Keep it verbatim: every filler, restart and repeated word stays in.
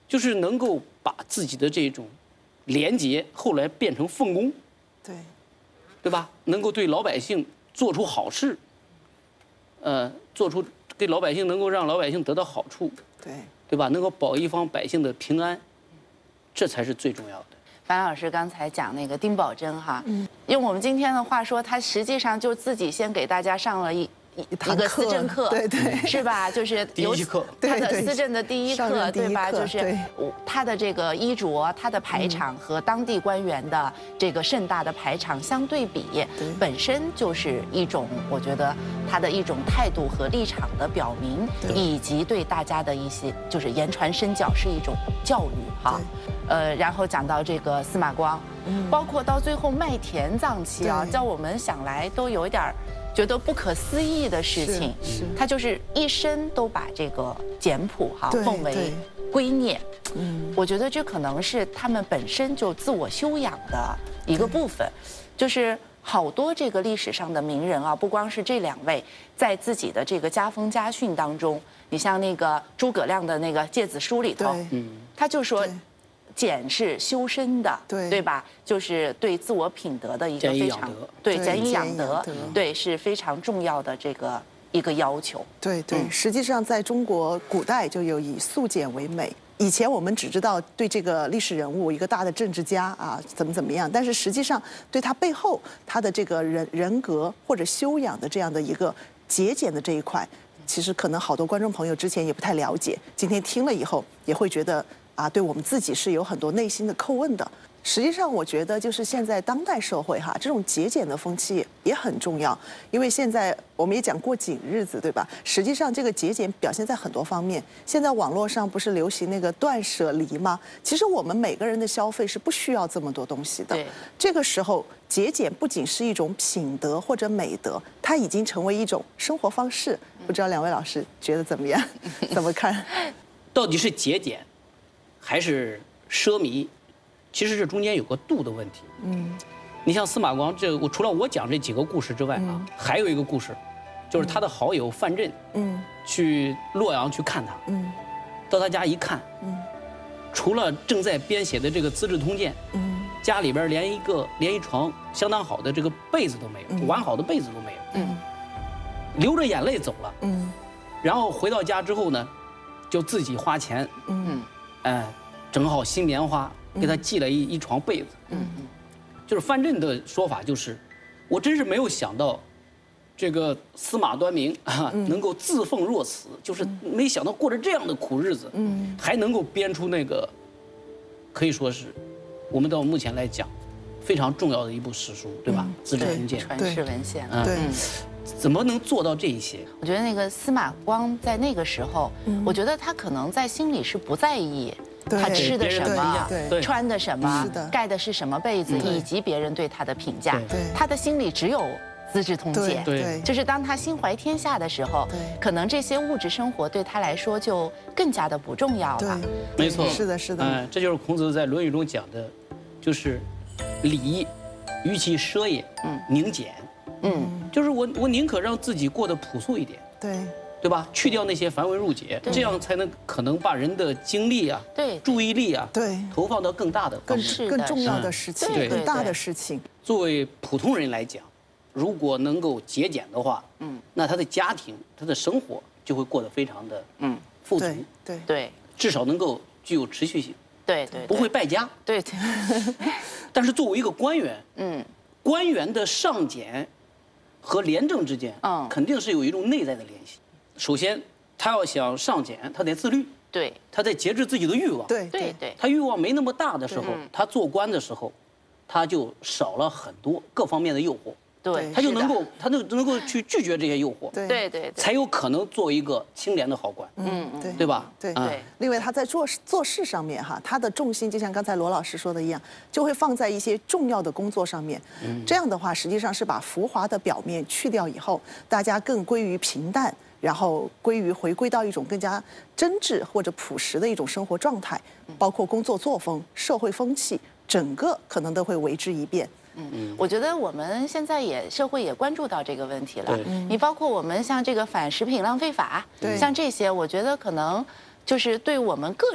就是能够把自己的这种廉洁后来变成奉公， 对， 对吧？能够对老百姓做出好事，呃，做出给老百姓能够让老百姓得到好处， 对， 对吧？能够保一方百姓的平安，这才是最重要的。 樊老师刚才讲那个丁宝桢哈，嗯，用我们今天的话说，他实际上就自己先给大家上了一。一个思政课， 对对， 是吧？就是第一课， 他的思政的第一课，对吧？就是他的这个衣着、他的排场和当地官员的这个盛大的排场相对比，本身就是一种，我觉得他的一种态度和立场的表明，以及对大家的一些就是言传身教，是一种教育哈。呃，然后讲到这个司马光，包括到最后麦田葬妻啊，叫我们想来都有一点觉得不可思议的事情，他就是一生都把这个简朴哈奉为圭臬。嗯，我觉得这可能是他们本身就自我修养的一个部分，就是好多这个历史上的名人啊，不光是这两位，在自己的这个家风家训当中，你像那个诸葛亮的那个《诫子书》里头，嗯，他就说。俭是修身的，对对吧？就是对自我品德的一个非常对俭以养德，对是非常重要的这个一个要求。 对对，实际上在中国古代就有以素简为美。以前我们只知道对这个历史人物一个大的政治家啊怎么怎么样，但是实际上对他背后他的这个人人格或者修养的这样的一个节俭的这一块，其实可能好多观众朋友之前也不太了解，今天听了以后也会觉得。啊，对我们自己是有很多内心的叩问的。实际上，我觉得就是现在当代社会哈，这种节俭的风气也很重要。因为现在我们也讲过紧日子，对吧？实际上，这个节俭表现在很多方面。现在网络上不是流行那个断舍离吗？其实我们每个人的消费是不需要这么多东西的。这个时候，节俭不仅是一种品德或者美德，它已经成为一种生活方式。不知道两位老师觉得怎么样？怎么看？ 到底是节俭？还是奢靡，其实这中间有个度的问题。嗯，你像司马光这个，我除了我讲这几个故事之外啊，还有一个故事，就是他的好友范震，嗯，去洛阳去看他，嗯，到他家一看，嗯，除了正在编写的这个《资治通鉴》，嗯，家里边连一个连一床相当好的这个被子都没有，完好的被子都没有，嗯，流着眼泪走了，嗯，然后回到家之后呢，就自己花钱，嗯。哎，整好新棉花，给他寄了一一床被子。嗯嗯，就是范震的说法就是，我真是没有想到，这个司马端明啊能够自奉若此，就是没想到过着这样的苦日子，嗯，还能够编出那个，可以说是，我们到目前来讲，非常重要的一部史书，对吧？《资治通鉴》 传世文献。 对。 怎么能做到这一些？ 我觉得那个司马光在那个时候，我觉得他可能在心里是不在意他吃的什么、穿的什么、盖的是什么被子，以及别人对他的评价。他的心里只有《资治通鉴》。 对， 就是当他心怀天下的时候，可能这些物质生活对他来说就更加的不重要了。 没错， 是的，是的。 嗯，这就是孔子在《论语》中讲的，就是礼，于其奢也，嗯，宁俭。嗯，就是我我宁可让自己过得朴素一点， 对对吧？去掉那些繁文缛节，这样才能可能把人的精力啊、 对注意力啊， 对投放到更大的、 更更重要的事情、更大的事情。 作为普通人来讲，如果能够节俭的话，嗯，那他的家庭、他的生活就会过得非常的嗯富足， 对对， 至少能够具有持续性， 对对， 不会败家， 对对。 但是作为一个官员，嗯，官员的上俭和廉政之间，嗯，肯定是有一种内在的联系。首先，他要想上俭，他得自律， 对， 他得节制自己的欲望， 对对对。 他欲望没那么大的时候，他做官的时候，他就少了很多各方面的诱惑， 对， 他就能够，他就能够去拒绝这些诱惑， 对对对， 才有可能做一个清廉的好官，嗯， 对， 对吧？ 对对。另外，他在做做事上面哈，他的重心就像刚才罗老师说的一样，就会放在一些重要的工作上面。嗯，这样的话，实际上是把浮华的表面去掉以后，大家更归于平淡，然后归于回归到一种更加真挚或者朴实的一种生活状态，包括工作作风、社会风气，整个可能都会为之一变。 嗯，我觉得我们现在也社会也关注到这个问题了。你包括我们像这个反食品浪费法，像这些，我觉得可能就是对我们个人。